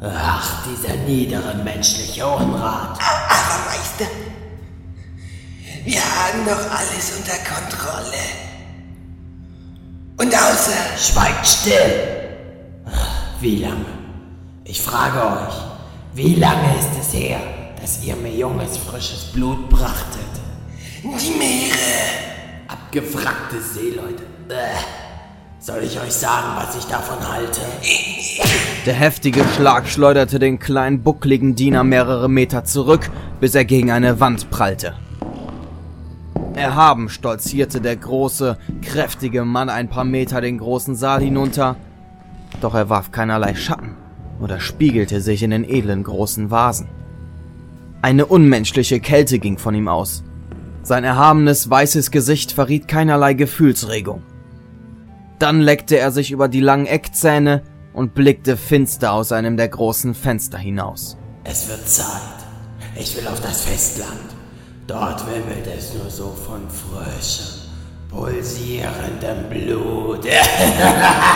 Ach, dieser niedere menschliche Unrat. Aber Meister, wir haben doch alles unter Kontrolle. Und außer... Schweigt still! Wie lange? Ich frage euch, wie lange ist es her, dass ihr mir junges, frisches Blut brachtet? Die Meere. Abgewrackte Seeleute. Soll ich euch sagen, was ich davon halte? Der heftige Schlag schleuderte den kleinen, buckligen Diener mehrere Meter zurück, bis er gegen eine Wand prallte. Erhaben stolzierte der große, kräftige Mann ein paar Meter den großen Saal hinunter, doch er warf keinerlei Schatten oder spiegelte sich in den edlen großen Vasen. Eine unmenschliche Kälte ging von ihm aus. Sein erhabenes, weißes Gesicht verriet keinerlei Gefühlsregung. Dann leckte er sich über die langen Eckzähne und blickte finster aus einem der großen Fenster hinaus. Es wird Zeit. Ich will auf das Festland. Dort wimmelt es nur so von frischem, pulsierendem Blut.